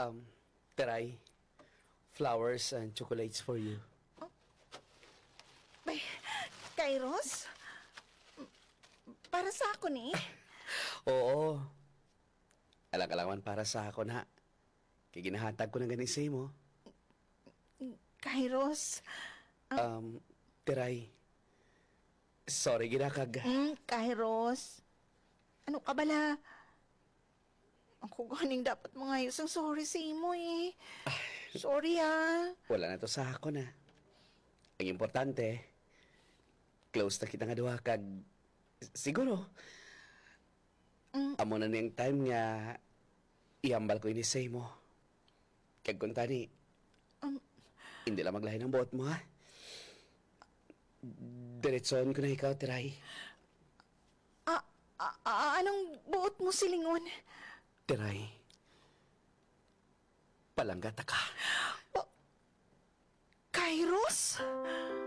Teray, flowers and chocolates for you. Bay, Kairos? Para sa ako ni? Oo. Alang-alangan para sa ako na. Kaya ginahatag ko ngganisay mo. Kairos? Teray, sorry ginakag. Kairos? Ano ka bala? Ako ganing dapat mga ang sorry sa imo eh. Sorry Wala na to sa ako na. Ang importante, close na kita nga duha kag siguro. Amo na niyang time nga iambal ko inisay mo. Kag kung tani, hindi lang maglahi ng buot mo ha. Diretsoon ko na ikaw, Teray. Anong buot mo silingon? Teray, palanggata ka. Kairos?